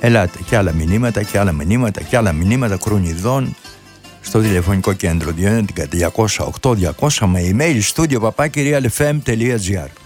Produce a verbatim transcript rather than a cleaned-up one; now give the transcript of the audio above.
Ελάτε, και άλλα μηνύματα και άλλα μηνύματα και άλλα μηνύματα κρουνιδών στο τηλεφωνικό κέντρο διακόσια οκτώ διακόσια με email studio παπάκι real f m τελεία g r.